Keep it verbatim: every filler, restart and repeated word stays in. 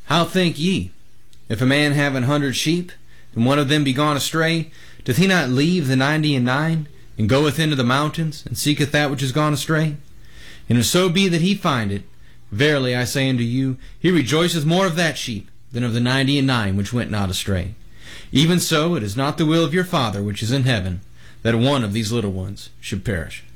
How think ye? If a man have an hundred sheep, and one of them be gone astray, doth he not leave the ninety and nine, and goeth into the mountains, and seeketh that which is gone astray? And if so be that he find it, verily I say unto you, he rejoiceth more of that sheep than of the ninety and nine which went not astray. Even so, it is not the will of your Father which is in heaven, that one of these little ones should perish.